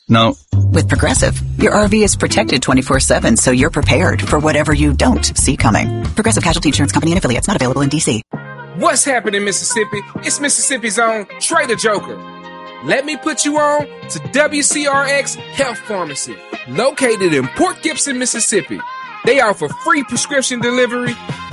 No. With Progressive, your RV is protected 24/7, so you're prepared for whatever you don't see coming. Progressive Casualty Insurance Company and Affiliates, not available in D.C. What's happening, Mississippi? It's Mississippi's own Trader Joker. Let me put you on to WCRX Health Pharmacy, located in Port Gibson, Mississippi. They offer free prescription delivery,